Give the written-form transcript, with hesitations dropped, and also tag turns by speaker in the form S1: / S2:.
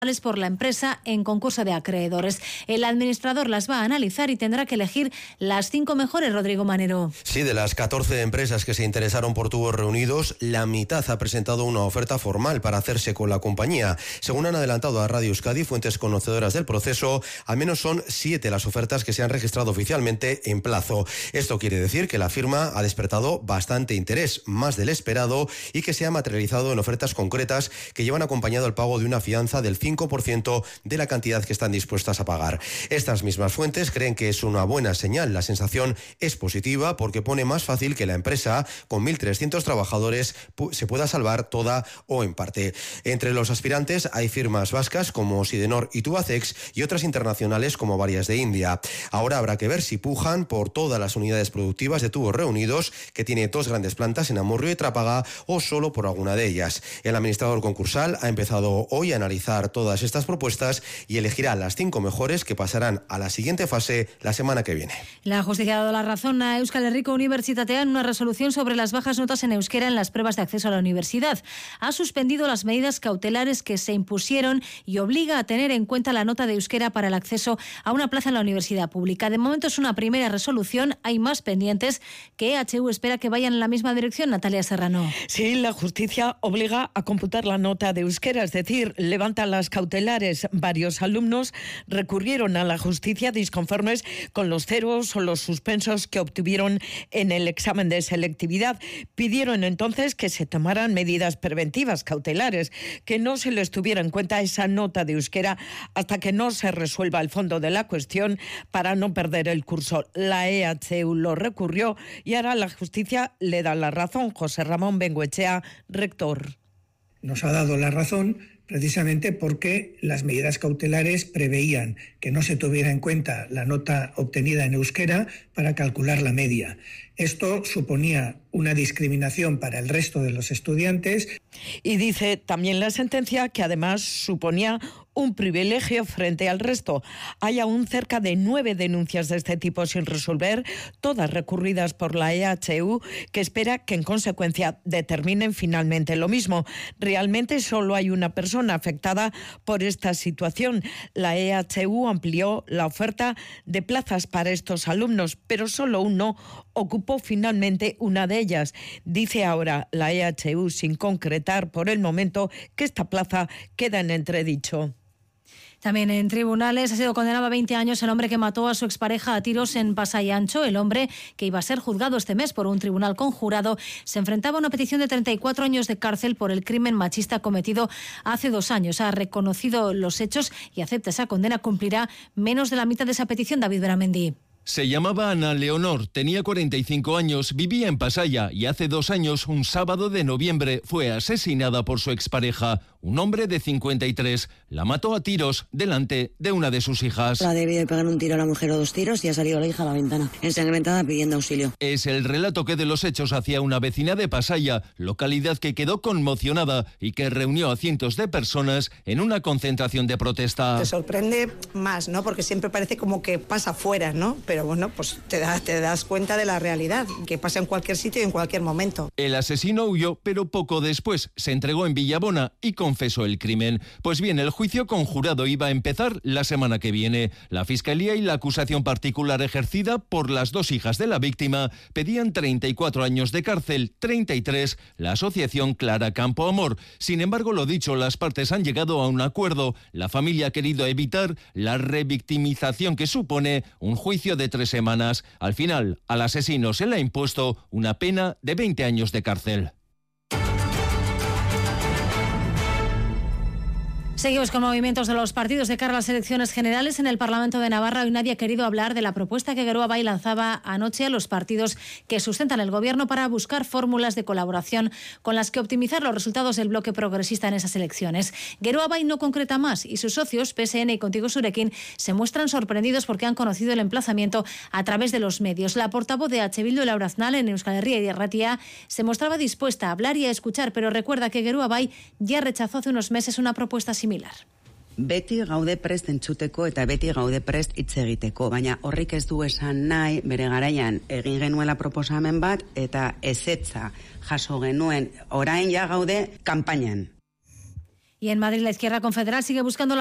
S1: por la empresa en concurso de acreedores. El administrador las va a analizar y tendrá que elegir las 5 mejores, Rodrigo Manero.
S2: Sí, de las 14 empresas que se interesaron por Tubos Reunidos, la mitad ha presentado una oferta formal para hacerse con la compañía. Según han adelantado a Radio Euskadi fuentes conocedoras del proceso, al menos son 7 las ofertas que se han registrado oficialmente en plazo. Esto quiere decir que la firma ha despertado bastante interés, más del esperado, y que se ha materializado en ofertas concretas que llevan acompañado el pago de una fianza del 5% de la cantidad que están dispuestas a pagar. Estas mismas fuentes creen que es una buena señal. La sensación es positiva porque pone más fácil que la empresa, con 1.300 trabajadores, se pueda salvar toda o en parte. Entre los aspirantes hay firmas vascas como Sidenor y Tubacex y otras internacionales como varias de India. Ahora habrá que ver si pujan por todas las unidades productivas de Tubos Reunidos, que tiene 2 grandes plantas en Amurrio y Trápaga, o solo por alguna de ellas. El administrador concursal ha empezado hoy a analizar todas estas propuestas y elegirá las 5 mejores, que pasarán a la siguiente fase la semana que viene.
S1: La justicia ha dado la razón a Euskal Herriko Unibertsitatea en una resolución sobre las bajas notas en euskera en las pruebas de acceso a la universidad. Ha suspendido las medidas cautelares que se impusieron y obliga a tener en cuenta la nota de euskera para el acceso a una plaza en la universidad pública. De momento es una primera resolución, hay más pendientes que EHU espera que vayan en la misma dirección. Natalia Serrano.
S3: Sí, la justicia obliga a computar la nota de euskera, es decir, levanta las cautelares. Varios alumnos recurrieron a la justicia disconformes con los ceros o los suspensos que obtuvieron en el examen de selectividad. Pidieron entonces que se tomaran medidas preventivas, cautelares, que no se les tuviera en cuenta esa nota de euskera hasta que no se resuelva el fondo de la cuestión para no perder el curso. La EHU lo recurrió y ahora la justicia le da la razón. José Ramón Bengoechea, rector.
S4: Nos ha dado la razón precisamente porque las medidas cautelares preveían que no se tuviera en cuenta la nota obtenida en euskera para calcular la media. Esto suponía una discriminación para el resto de los estudiantes.
S3: Y dice también la sentencia que además suponía un privilegio frente al resto. Hay aún cerca de 9 denuncias de este tipo sin resolver, todas recurridas por la EHU, que espera que en consecuencia determinen finalmente lo mismo. Realmente solo hay una persona afectada por esta situación. La EHU amplió la oferta de plazas para estos alumnos, pero solo uno ocupó finalmente una de ellas. Dice ahora la EHU, sin concretar por el momento, que esta plaza queda en entredicho.
S1: También en tribunales ha sido condenado a 20 años el hombre que mató a su expareja a tiros en Pasai Ancho. El hombre, que iba a ser juzgado este mes por un tribunal conjurado, se enfrentaba a una petición de 34 años de cárcel por el crimen machista cometido hace 2 años. Ha reconocido los hechos y acepta esa condena. Cumplirá menos de la mitad de esa petición. David Beramendi.
S5: Se llamaba Ana Leonor, tenía 45 años, vivía en Pasaya y hace 2 años, un sábado de noviembre, fue asesinada por su expareja, un hombre de 53. La mató a tiros delante de una de sus hijas.
S6: Ha debido pegar un tiro a la mujer o 2 tiros y ha salido la hija a la ventana, ensangrentada, pidiendo auxilio.
S5: Es el relato que de los hechos hacía una vecina de Pasaya, localidad que quedó conmocionada y que reunió a cientos de personas en una concentración de protesta.
S7: Te sorprende más, ¿no? Porque siempre parece como que pasa fuera, ¿no? Pero bueno, pues te das cuenta de la realidad, que pasa en cualquier sitio y en cualquier momento.
S5: El asesino huyó, pero poco después se entregó en Villabona y confesó el crimen. Pues bien, el juicio conjurado iba a empezar la semana que viene. La Fiscalía y la acusación particular ejercida por las 2 hijas de la víctima pedían 34 años de cárcel, 33 la asociación Clara Campo Amor. Sin embargo, lo dicho, las partes han llegado a un acuerdo. La familia ha querido evitar la revictimización que supone un juicio de 3 semanas. Al final, al asesino se le ha impuesto una pena de 20 años de cárcel.
S1: Seguimos con movimientos de los partidos de cara a las elecciones generales. En el Parlamento de Navarra hoy nadie ha querido hablar de la propuesta que Geroa Bai lanzaba anoche a los partidos que sustentan el gobierno para buscar fórmulas de colaboración con las que optimizar los resultados del bloque progresista en esas elecciones. Geroa Bai no concreta más y sus socios, PSN y Contigo Zurekin, se muestran sorprendidos porque han conocido el emplazamiento a través de los medios. La portavoz de H. Bildu, Laura Aznal, en Euskal Herria y Erratia, se mostraba dispuesta a hablar y a escuchar, pero recuerda que Geroa Bai ya rechazó hace unos meses una propuesta similar.
S8: Beti gaude prest entzuteko eta beti gaude prest hitz egiteko, baina horrik ez du esan nahi bere garaian egin genuela proposamen bat eta ezetza jaso genuen, orain ja gaude kanpainan.
S1: Y en Madrid la izquierda confederal sigue buscando la